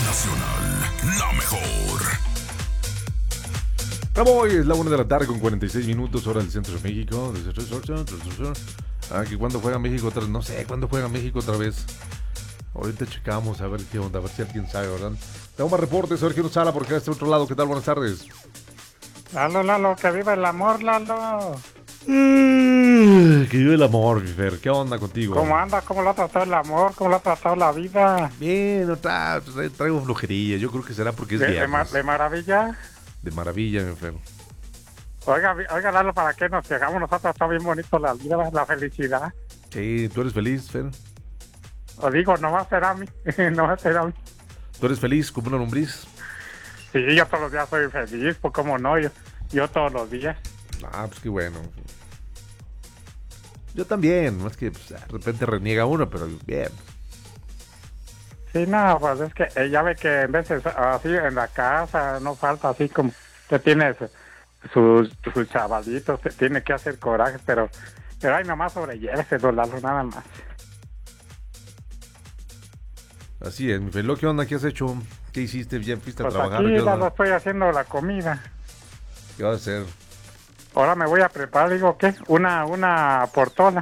Nacional, la mejor. Hoy es la 1 de la tarde con 46 minutos, hora del centro de México. Que cuando juega México otra vez, no sé, cuándo juega México otra vez. Ahorita checamos a ver qué onda, a ver si alguien sabe, ¿verdad? Tengo más reportes, a ver quién nos habla porque este otro lado. ¿Qué tal? Buenas tardes. Lalo, que viva el amor, Lalo. Que vive el amor, mi Fer. ¿Qué onda contigo? ¿Cómo anda? ¿Cómo lo ha tratado el amor? ¿Cómo lo ha tratado la vida? Bien, traigo flojería. Yo creo que será porque es viernes. ¿De maravilla? De maravilla, mi Fer. Oiga, Lalo, ¿para qué nos llegamos? Nos ha tratado bien bonito la vida, la felicidad. Sí, ¿tú eres feliz, Fer? Os digo, no va a ser a mí, no va a ser a mí. ¿Tú eres feliz como una lombriz? Sí, yo todos los días soy feliz, pues cómo no, yo todos los días. Pues qué bueno. Yo también, más que pues, de repente reniega uno, pero bien. Sí, no, pues es que ya ve que en veces así en la casa no falta así como que tienes sus chavalitos, tiene que hacer coraje, pero hay nomás sobrelleve, Lalo, nada más. Así es, mi Felo, ¿qué onda? ¿Qué has hecho? ¿Qué hiciste? ¿Ya fuiste a trabajar? Aquí, Lalo, estoy haciendo la comida. ¿Qué vas a hacer? Ahora me voy a preparar, digo, ¿qué? Una portola.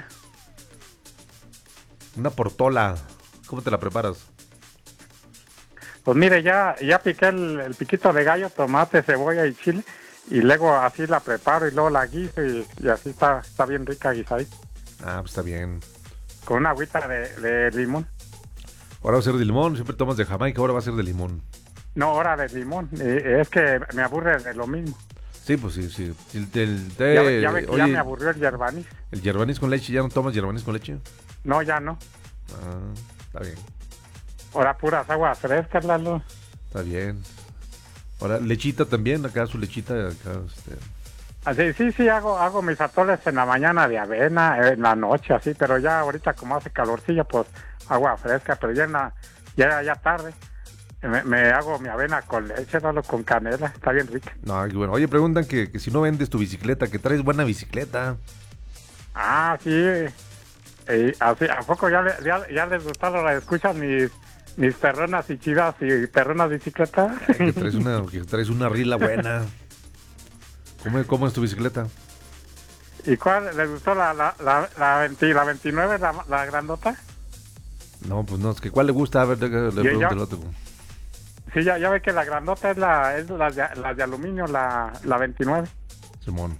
Una portola. ¿Cómo te la preparas? Pues mire, ya piqué el piquito de gallo, tomate, cebolla y chile, y luego así la preparo y luego la guiso y así está bien rica guisada. Pues está bien. Con una agüita de limón. Ahora va a ser de limón, siempre tomas de Jamaica, ahora va a ser de limón. No, ahora de limón, es que me aburre de lo mismo. Sí, pues sí. Ya me aburrió el yerbanis. ¿El yerbanis con leche? ¿Ya no tomas yerbanis con leche? No, ya no. Está bien. Ahora puras aguas frescas, Lalo. Está bien. Ahora, lechita también, acá su lechita, acá, Así, sí, hago mis atoles en la mañana de avena, en la noche, así, pero ya ahorita como hace calorcillo, pues agua fresca, pero ya tarde. Me hago mi avena con leche, Lalo, con canela, está bien rica. No, qué bueno. Oye, preguntan que si no vendes tu bicicleta, que traes buena bicicleta. Sí. Así, ¿a poco ya les gustaron las escuchas mis perronas y chidas y perronas bicicletas? Que traes una rila buena. ¿Cómo es tu bicicleta? ¿Y cuál les gustó la 29, la grandota? No, pues no, es que ¿cuál le gusta? A ver, le pregunto el otro. Sí, ya ve que la grandota es la de aluminio, la 29. Simón.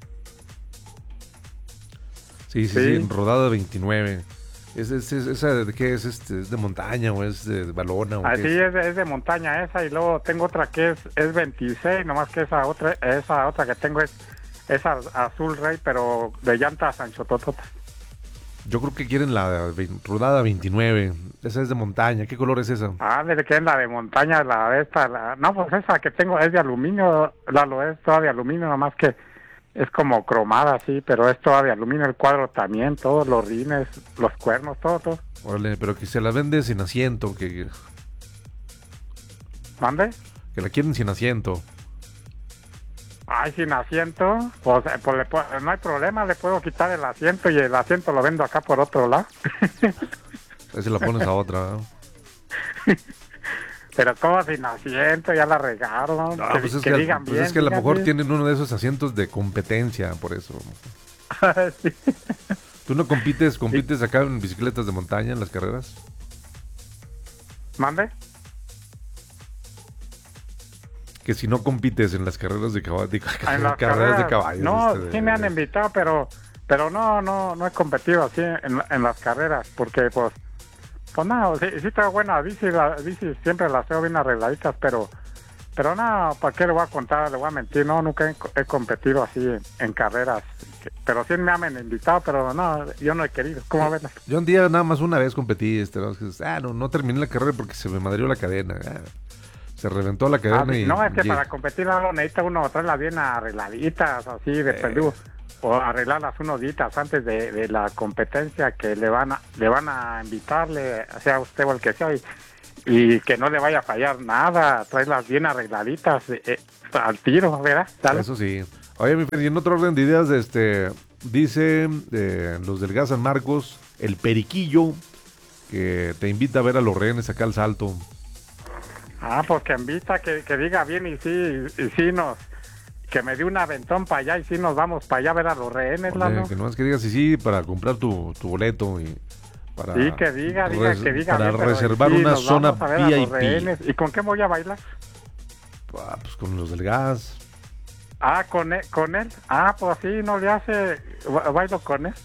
Sí, rodada 29. ¿Esa de qué es? ¿Es de montaña o es de balona? Sí, es de montaña esa, y luego tengo otra que es 26, nomás que esa otra que tengo es azul rey, pero de llantas anchotototas. Yo creo que quieren la rodada 29. Esa es de montaña. ¿Qué color es esa? Desde que es la de montaña, no, pues esa que tengo es de aluminio, es toda de aluminio, nomás que es como cromada, sí, pero es toda de aluminio, el cuadro también, todos los rines, los cuernos, todo. Órale, pero que se la vende sin asiento, ¿Mande? Que la quieren sin asiento. Sin asiento, pues no hay problema, le puedo quitar el asiento y el asiento lo vendo acá por otro lado. Ahí se la pones a otra, ¿no? Pero como sin asiento, ya la regaron. Pues es que a lo mejor tienen uno de esos asientos de competencia, por eso. Sí. ¿Tú no compites acá en bicicletas de montaña, en las carreras? ¿Mande? Que si no compites en las carreras de caballos. Carreras de caballos. No, sí me han invitado, pero no he competido así en las carreras, porque pues no, sí tengo buena bici, siempre las tengo bien arregladitas, pero no, ¿para qué le voy a contar? Le voy a mentir, no, nunca he competido así en carreras, pero sí me han invitado, pero no, yo no he querido. ¿Cómo ves? Yo un día nada más una vez competí, no terminé la carrera porque se me madrió la cadena, se reventó la cadena y... No, es que para competir necesita uno traerlas bien arregladitas, así de perdido, o arreglarlas unos días antes de la competencia que le van a invitarle, sea usted o el que sea, y que no le vaya a fallar nada, traerlas bien arregladitas al tiro, ¿verdad? ¿Sale? Eso sí. Oye, mi Fer, y en otro orden de ideas, dice los del Gas San Marcos, el Periquillo, que te invita a ver a los rehenes acá al Salto. Pues que invita, que diga bien y sí que me dé un aventón para allá y sí nos vamos para allá a ver a los rehenes, Lalo. Que no es que digas sí para comprar tu boleto y para... Sí, que diga para bien, reservar sí, una nos zona vamos a ver a los VIP. rehenes. ¿Y con qué voy a bailar? Pues con los del gas. Con él. Pues sí, no le hace, bailo con él.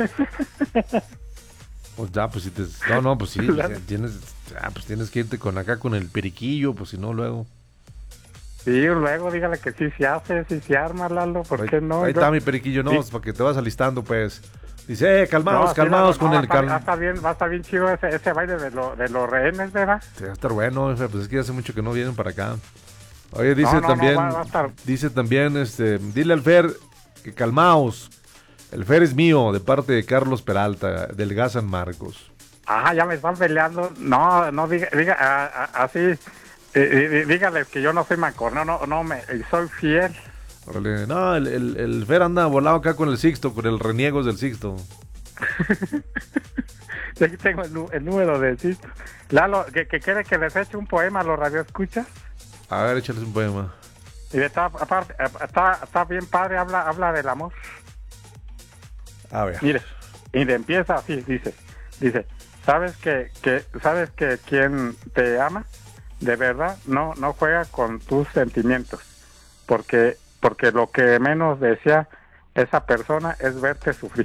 Pues ya, pues si te... No, pues sí, tienes que irte con el periquillo, pues si no, luego... Sí, luego dígale que sí se hace, sí se arma, Lalo, ¿por qué no? Ahí está mi periquillo, no, sí. Para que te vas alistando, pues. Dice, calmados con el va a estar bien chido ese baile de los rehenes, ¿verdad? Sí, va a estar bueno, pues es que hace mucho que no vienen para acá. Oye, dice dice también, dile al Fer que calmaos. El Fer es mío, de parte de Carlos Peralta, del Gas San Marcos. Ya me están peleando. No diga así. Dígales que yo no soy mancorno, soy fiel. Órale, no, el Fer anda volado acá con el Sixto, con el Reniegos del Sixto. Aquí tengo el número del Sixto. Lalo, que quiere que les eche un poema a los radioescuchas. A ver, échales un poema. Y está bien padre, habla del amor. A ver. Mire, y empieza así, dice, ¿sabes que quien te ama de verdad no juega con tus sentimientos? Porque lo que menos desea esa persona es verte sufrir.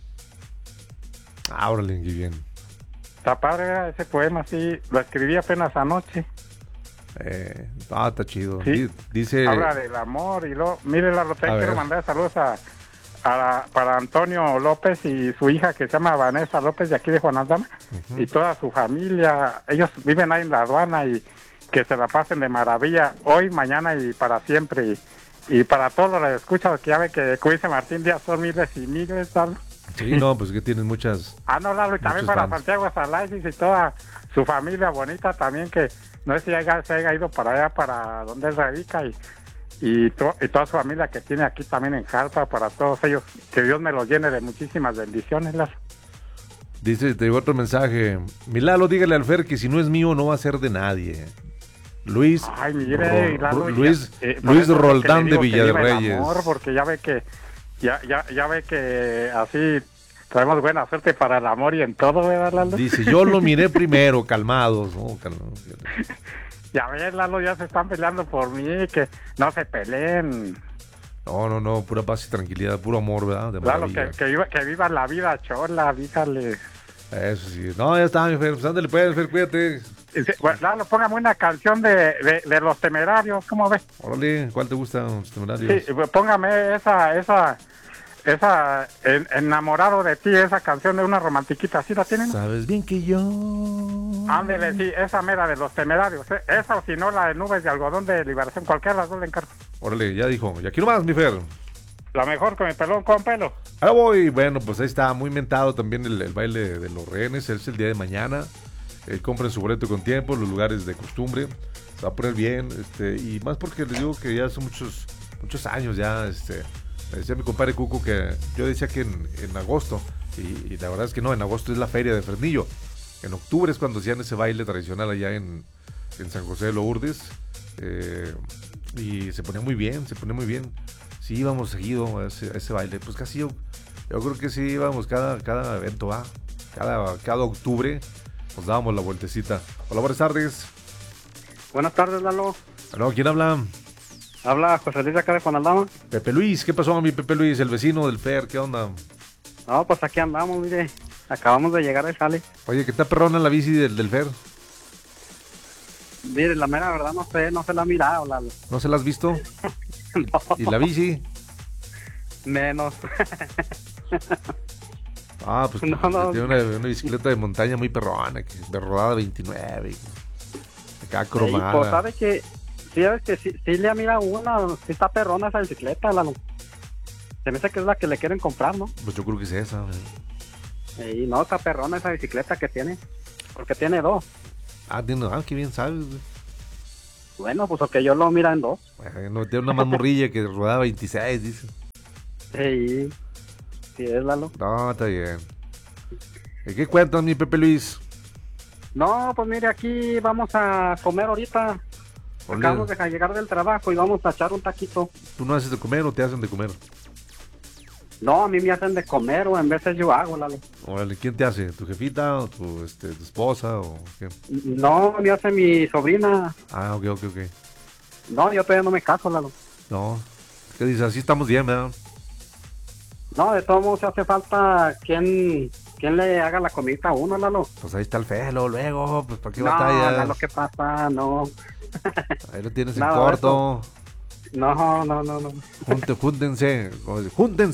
Órale, qué bien. Está padre ese poema, sí, lo escribí apenas anoche. Está chido. Sí, dice... habla del amor y luego, mire, quiero mandar saludos para Antonio López y su hija que se llama Vanessa López de aquí de Juan Aldama, y toda su familia. Ellos viven ahí en la aduana y que se la pasen de maravilla hoy, mañana y para siempre. Y para todos los que escuchan, que ya ve que, como dice Martín Díaz, son miles y miles, ¿sabes? Sí, no, pues que tienen muchas... Lalo, y también para fans. Santiago Salaisis y toda su familia bonita también, que no sé si se haya ido para allá, para donde él radica, y toda su familia que tiene aquí también en Jalpa, para todos ellos, que Dios me los llene de muchísimas bendiciones, Lalo. Dice, te digo otro mensaje. Milalo, dígale al Fer que si no es mío no va a ser de nadie. Luis Luis Roldán de Villa de Reyes. Porque ya ve que así traemos buena suerte para el amor y en todo, ¿verdad, Lalo? Dice, yo lo miré primero, calmados. Ya ves, Lalo, ya se están peleando por mí, que no se peleen. No, pura paz y tranquilidad, puro amor, ¿verdad? De claro, que viva la vida chola, dígale. Eso sí. No, ya está, mi Fer. Pues ándale, pues, Fer, cuídate. Lalo, póngame una canción de Los Temerarios, ¿cómo ves? Órale, ¿cuál te gusta, Los Temerarios? Sí, póngame esa Enamorado de ti, esa canción de una romantiquita, ¿sí la tienen? Sabes bien que yo... Ándele, sí, esa mera de Los Temerarios, esa o si no la de Nubes de Algodón de Liberación, cualquiera de las dos le encargo. Órale, ya dijo, y aquí nomás, mi Fer. La mejor con el pelón con pelo. Ahora voy, bueno, pues ahí está, muy mentado también el baile de los rehenes, es el día de mañana. Compren su boleto con tiempo, los lugares de costumbre, se va a poner bien, y más porque les digo que ya son muchos años ya, me decía mi compadre Cuco que yo decía que en agosto, y la verdad es que no, en agosto es la feria de Fresnillo, en octubre es cuando hacían ese baile tradicional allá en San José de Lourdes, y se ponía muy bien, sí íbamos seguido a ese baile, pues casi yo creo que sí íbamos cada evento, cada octubre nos dábamos la vueltecita. Hola, buenas tardes. Buenas tardes, Lalo. Aló, ¿quién habla? Habla José Luis acá de Juan Aldama. Pepe Luis, ¿qué pasó, mi Pepe Luis? El vecino del Fer, ¿qué onda? No, pues aquí andamos, mire. Acabamos de llegar al jale. Oye, ¿qué está perrona la bici del Fer? Mire, la mera verdad no se la ha mirado, Lalo. ¿No se la has visto? No. ¿Y la bici? Menos. Pues tiene una bicicleta de montaña muy perrona, de rodada 29, acá cromada. Pues sabe que, sí le ha mirado una, sí está perrona esa bicicleta, Lalo. Se me hace que es la que le quieren comprar, ¿no? Pues yo creo que es esa. Y no, está perrona esa bicicleta que tiene, porque tiene dos. Qué bien sabes, güey. Bueno, pues porque yo lo mira en dos. Bueno, tiene una más morrilla que rodaba 26, dice. Sí es, Lalo. No, está bien. ¿Y qué cuentas, mi Pepe Luis? No, pues mire, aquí vamos a comer ahorita. Órale. Acabamos de llegar del trabajo y vamos a echar un taquito. ¿Tú no haces de comer o te hacen de comer? No, a mí me hacen de comer o en veces yo hago, Lalo. Órale, ¿quién te hace? ¿Tu jefita o tu esposa o qué? No, me hace mi sobrina. Ah, ok. No, yo todavía no me caso, Lalo. No, ¿qué dices? Así estamos bien, ¿verdad? No, de todos modos hace falta quien le haga la comida a uno, Lalo. Pues ahí está el felo, luego, pues ¿para qué No, batallas? Lalo, ¿qué pasa? No. Ahí lo tienes en Nada de corto. No. Júntense, como dice,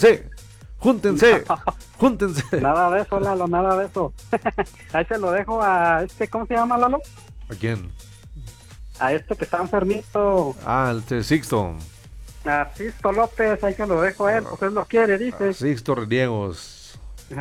júntense. Nada de eso, Lalo, nada de eso. Ahí se lo dejo a ¿cómo se llama, Lalo? ¿A quién? A que está enfermito. Ah, el Sixto. A Sisto López, ahí se lo dejo a él, pues él lo quiere, dice. Sixto Reniegos.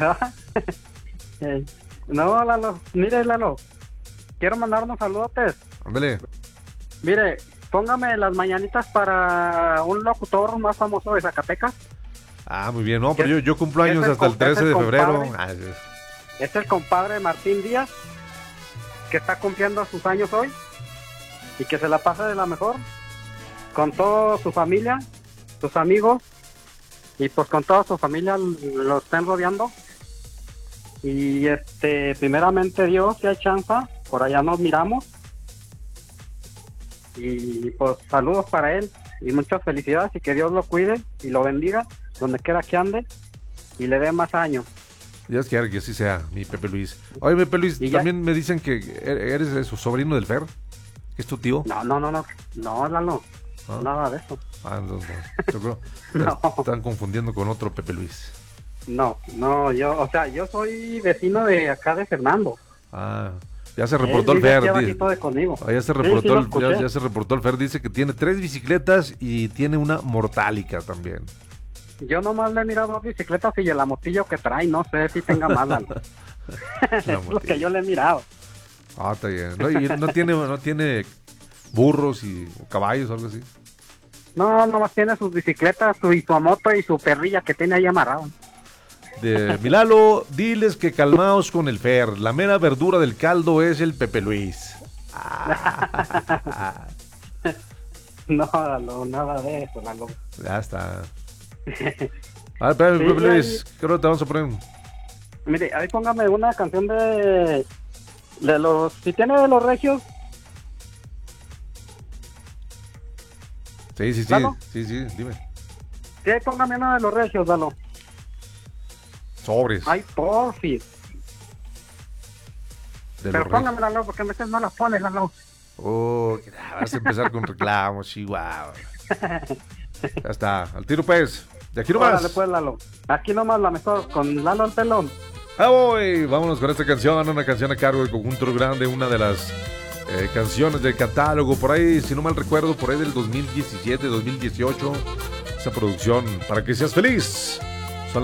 No, Lalo, mire, Lalo, quiero mandar unos saludotes. Ándale. Mire, póngame las mañanitas para un locutor más famoso de Zacatecas. Ah, muy bien, no, pero yo cumplo años hasta el 13 de febrero. Es el compadre Martín Díaz, que está cumpliendo sus años hoy y que se la pasa de la mejor con toda su familia, sus amigos, y pues con toda su familia lo estén rodeando. Y primeramente Dios, si hay chance, por allá nos miramos. Y pues saludos para él y muchas felicidades y que Dios lo cuide y lo bendiga donde quiera que ande y le dé más años. Dios quiera que así sea, mi Pepe Luis. Oye, Pepe Luis, también me dicen que eres su sobrino del Fer, que es tu tío. No, Lalo, ¿Ah? Nada de eso. Ah, no. Yo creo No. están confundiendo con otro Pepe Luis. No, yo soy vecino de acá de Fernando. Ah, ya se reportó el Fer. Ya Se reportó el Fer, dice que tiene 3 bicicletas y tiene una mortálica también. Yo nomás le he mirado 2 bicicletas y el amotillo que trae, no sé si tenga más. Es lo que yo le he mirado. Ah, está bien. No, y no tiene burros o caballos o algo así. No, nomás tiene sus bicicletas, su moto y su perrilla que tiene ahí amarrado. De Milalo, diles que calmaos con el Fer. La mera verdura del caldo es el Pepe Luis. No, Lalo, nada de eso, Lalo. Ya está. A ver, Pepe Luis, ¿qué hora te vamos a poner? Mire, ahí póngame una canción de los, si tiene de los Regios. Sí, ¿Lalo? sí, dime. Sí, póngame una de los Regios, Lalo. Sobres. Ay, porfis. Pero póngame, Lalo, porque a veces no la pones, Lalo. Oh, vas a empezar con reclamos, chihuahua. Ya está, al tiro pues. De aquí nomás. Órale, pues, Lalo. Aquí nomás la mejor, con Lalo el pelón. Ah, voy. Vámonos con esta canción, una canción a cargo del Conjunto Grande, una de las canciones del catálogo, por ahí, si no mal recuerdo, por ahí del 2017, 2018. Esa producción, Para que seas feliz.